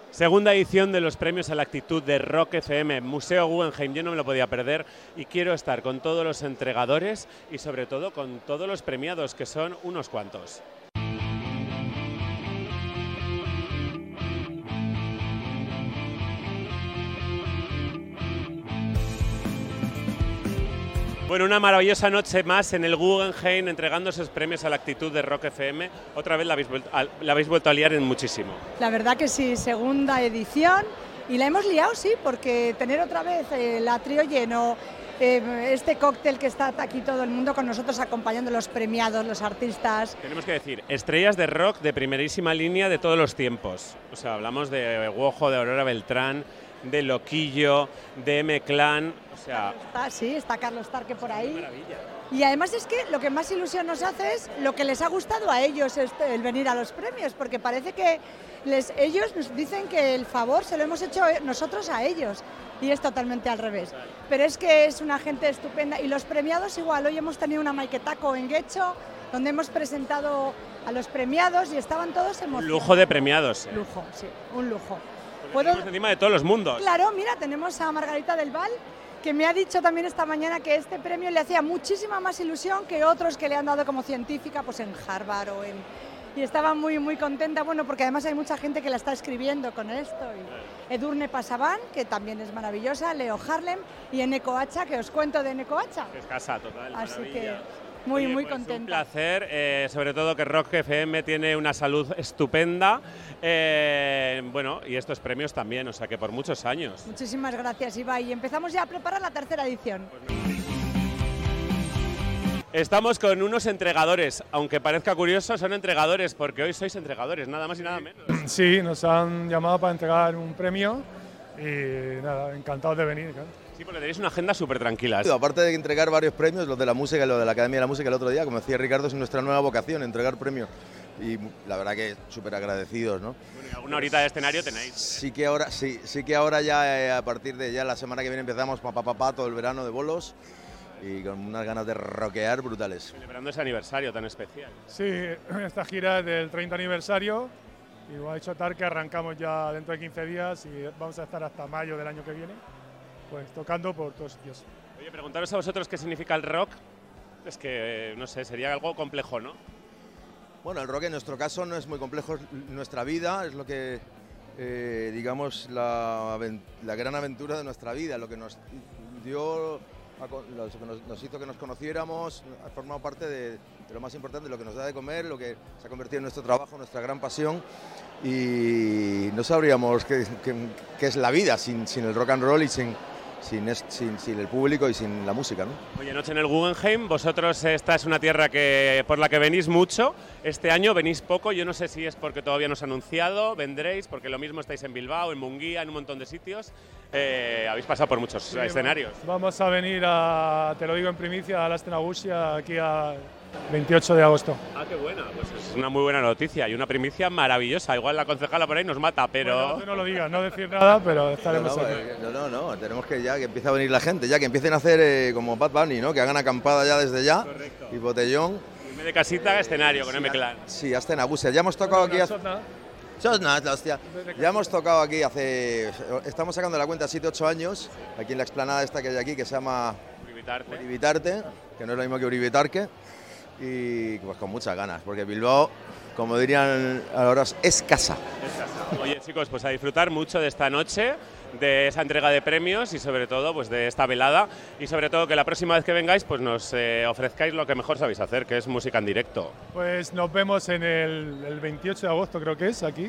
Segunda edición de los premios a la actitud de Rock FM, Museo Guggenheim. Yo no me lo podía perder y quiero estar con todos los entregadores y sobre todo con todos los premiados, que son unos cuantos. Bueno, una maravillosa noche más en el Guggenheim entregando esos premios a la actitud de Rock FM. Otra vez la habéis vuelto a liar en muchísimo. La verdad que sí, segunda edición y la hemos liado, sí, porque tener otra vez el atrio lleno, este cóctel que está aquí todo el mundo con nosotros acompañando los premiados, los artistas. Tenemos que decir, estrellas de rock de primerísima línea de todos los tiempos. O sea, hablamos de Guojo, de Aurora Beltrán, de Loquillo, de M-Clan, o sea... Está Carlos Tarque por ahí. Maravilla. Y además es que lo que más ilusión nos hace es lo que les ha gustado a ellos el venir a los premios, porque parece que ellos nos dicen que el favor se lo hemos hecho nosotros a ellos, y es totalmente al revés. Pero es que es una gente estupenda, y los premiados igual, hoy hemos tenido una maiketaco en Guecho, donde hemos presentado a los premiados y estaban todos emocionados. Un lujo de premiados. Lujo, sí, un lujo. Estamos encima de todos los mundos. Claro, mira, tenemos a Margarita del Val, que me ha dicho también esta mañana que este premio le hacía muchísima más ilusión que otros que le han dado como científica, pues en Harvard y estaba muy, muy contenta, bueno, porque además hay mucha gente que la está escribiendo con esto. Y Edurne Pasaban, que también es maravillosa, Leo Harlem y Eneko Hacha, que os cuento de Eneko Hacha. Es casa total. Así maravilla. que muy, Oye, muy pues contenta. Un placer, sobre todo que Rock FM tiene una salud estupenda, bueno, y estos premios también, o sea que por muchos años. Muchísimas gracias, Ibai, y empezamos ya a preparar la tercera edición. Estamos con unos entregadores, aunque parezca curioso, son entregadores, porque hoy sois entregadores, nada más y nada menos. Sí, nos han llamado para entregar un premio y nada, encantados de venir, claro. Sí, porque tenéis una agenda súper tranquila. Aparte de entregar varios premios, los de la música y los de la Academia de la Música el otro día, como decía Ricardo, es nuestra nueva vocación, entregar premios. Y la verdad que súper agradecidos, ¿no? Bueno, y alguna horita de escenario tenéis. Sí que ahora ya a partir de ya la semana que viene empezamos todo el verano de bolos y con unas ganas de rockear brutales. Celebrando ese aniversario tan especial. Sí, esta gira es del 30 aniversario y como ha dicho Tarque, arrancamos ya dentro de 15 días y vamos a estar hasta mayo del año que viene, pues tocando por todos sitios. Oye, preguntaros a vosotros qué significa el rock, es que, no sé, sería algo complejo, ¿no? Bueno, el rock en nuestro caso no es muy complejo, es nuestra vida, es lo que, digamos, la gran aventura de nuestra vida, lo que nos dio, nos hizo que nos conociéramos, ha formado parte de lo más importante, lo que nos da de comer, lo que se ha convertido en nuestro trabajo, nuestra gran pasión, y no sabríamos qué es la vida sin el rock and roll y sin el público y sin la música, ¿no? Oye, noche en el Guggenheim, vosotros esta es una tierra por la que venís mucho, este año venís poco, yo no sé si es porque todavía no os han anunciado, vendréis, porque lo mismo estáis en Bilbao, en Munguía, en un montón de sitios, habéis pasado por muchos escenarios. Vamos a venir te lo digo en primicia, a la Nagusia aquí a 28 de agosto. Ah, qué buena, pues es una muy buena noticia y una primicia maravillosa. Igual la concejala por ahí nos mata, pero... Bueno, no lo digas, no decir nada, pero estaremos aquí. No, tenemos que ya que empiece a venir la gente, ya que empiecen a hacer como Bad Bunny, ¿no? Que hagan acampada ya desde ya. Correcto. Y botellón. Y de casita, escenario con M-Clan. Sí, hasta en Agusia. Ya hemos tocado aquí... hostia. Ya hemos tocado aquí estamos sacando la cuenta 7-8 años, aquí en la explanada esta que hay aquí, que se llama Uribitarte, que no es lo mismo que Uribitarque. Y pues con muchas ganas, porque Bilbao, como dirían ahora, es casa. Oye, chicos, pues a disfrutar mucho de esta noche, de esa entrega de premios y sobre todo pues de esta velada y sobre todo que la próxima vez que vengáis pues nos ofrezcáis lo que mejor sabéis hacer, que es música en directo. Pues nos vemos en el 28 de agosto, creo que es, aquí,